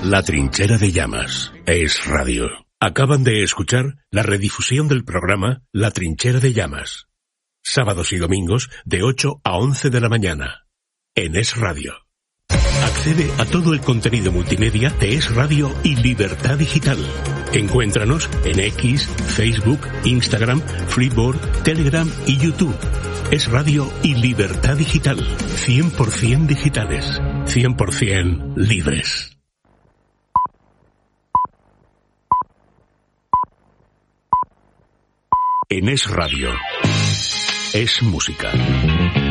La Trinchera de Llamas. Es radio. Acaban de escuchar la redifusión del programa La Trinchera de Llamas. Sábados y domingos de 8 a 11 de la mañana. En Es Radio. Accede a todo el contenido multimedia de Es Radio y Libertad Digital. Encuéntranos en X, Facebook, Instagram, Freeboard, Telegram y YouTube. Es Radio y Libertad Digital. 100% digitales. 100% libres. En Es Radio. Es música.